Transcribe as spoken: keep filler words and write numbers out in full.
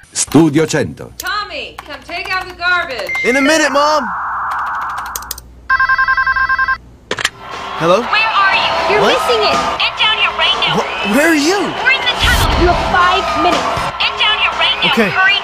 Studio cento. Tommy, come take out the garbage. In a minute, Mom! Hello? Where are you? You're What? missing it. Get down here right now. Wh- where are you? We're in the tunnel. You have five minutes. Get down here right now. Okay. Hurry